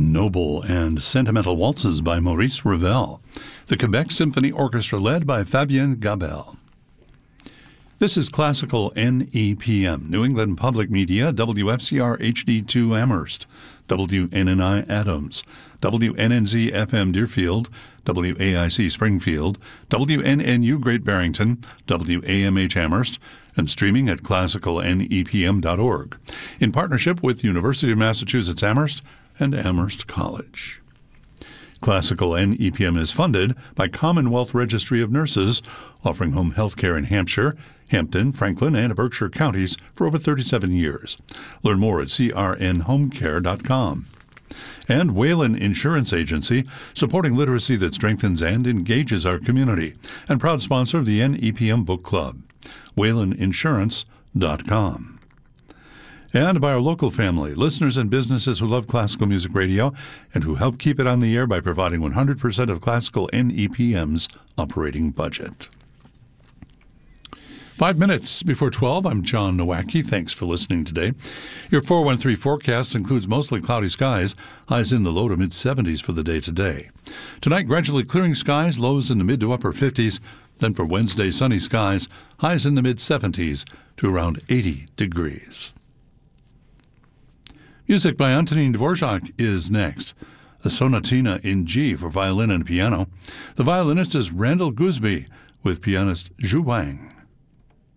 Noble and Sentimental Waltzes by Maurice Ravel. The Quebec Symphony Orchestra led by Fabien Gabel. This is Classical NEPM, New England Public Media, WFCR HD2 Amherst, WNNI Adams, WNNZ FM Deerfield, WAIC Springfield, WNNU Great Barrington, WAMH Amherst, and streaming at classicalnepm.org, in partnership with University of Massachusetts Amherst and Amherst College. Classical NEPM is funded by Commonwealth Registry of Nurses, offering home health care in Hampshire, Hampton, Franklin, and Berkshire counties for over 37 years. Learn more at crnhomecare.com. And Whalen Insurance Agency, supporting literacy that strengthens and engages our community, and proud sponsor of the NEPM Book Club. WhalenInsurance.com. And by our local family, listeners and businesses who love classical music radio and who help keep it on the air by providing 100% of classical NEPM's operating budget. 5 minutes before 12, I'm John Nowacki. Thanks for listening today. Your 413 forecast includes mostly cloudy skies, highs in the low to mid-70s for the day today. Tonight, gradually clearing skies, lows in the mid to upper 50s. Then for Wednesday, sunny skies, highs in the mid-70s to around 80 degrees. Music by Antonin Dvorak is next. A sonatina in G for violin and piano. The violinist is Randall Gooseby with pianist Zhu Wang.